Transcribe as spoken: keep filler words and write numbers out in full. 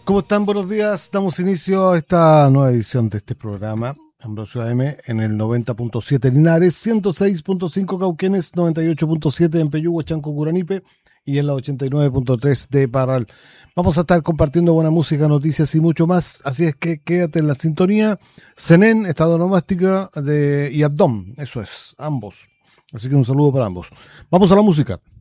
¿Cómo están? Buenos días. Damos inicio a esta nueva edición de este programa, Ambrosio A M, en el noventa punto siete Linares, ciento seis punto cinco Cauquenes, noventa y ocho punto siete en Peyú, Huachanco, Curanipe y en la ochenta y nueve punto tres de Parral. Vamos a estar compartiendo buena música, noticias y mucho más, así es que quédate en la sintonía. Senen, Estado Nomástica de, y Abdom, eso es, ambos. Así que un saludo para ambos. Vamos a la música.